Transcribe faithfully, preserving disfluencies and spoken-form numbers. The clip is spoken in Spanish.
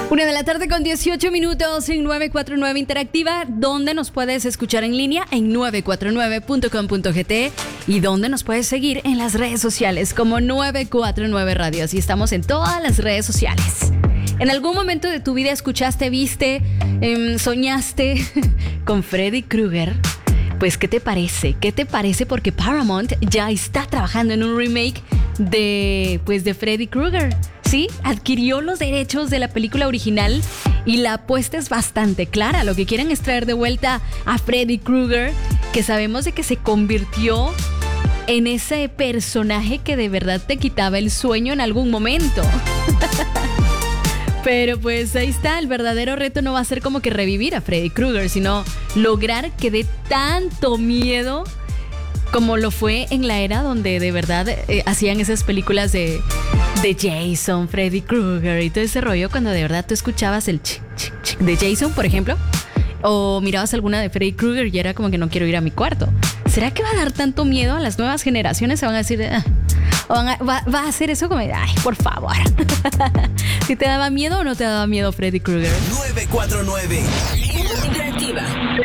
Una de la tarde con dieciocho minutos en nueve cuatro nueve Interactiva, donde nos puedes escuchar en línea en nueve cuatro nueve punto com punto gt y donde nos puedes seguir en las redes sociales como nueve cuatro nueve Radio. Así estamos en todas las redes sociales. ¿En algún momento de tu vida escuchaste, viste, eh, soñaste con Freddy Krueger? Pues, ¿qué te parece? ¿Qué te parece? Porque Paramount ya está trabajando en un remake de, pues, de Freddy Krueger. Sí, adquirió los derechos de la película original y la apuesta es bastante clara. Lo que quieren es traer de vuelta a Freddy Krueger, que sabemos de que se convirtió en ese personaje que de verdad te quitaba el sueño en algún momento. Pero pues ahí está, el verdadero reto no va a ser como que revivir a Freddy Krueger, sino lograr que dé tanto miedo como lo fue en la era donde de verdad eh, hacían esas películas de, de Jason, Freddy Krueger y todo ese rollo, cuando de verdad tú escuchabas el chic, chic, chic de Jason, por ejemplo, o mirabas alguna de Freddy Krueger y era como que no quiero ir a mi cuarto. ¿Será que va a dar tanto miedo a las nuevas generaciones? Se van a decir, ah, o van a, va, va a hacer eso como, ay, por favor. ¿Si te daba miedo o no te daba miedo Freddy Krueger? nueve cuatro nueve Interactiva.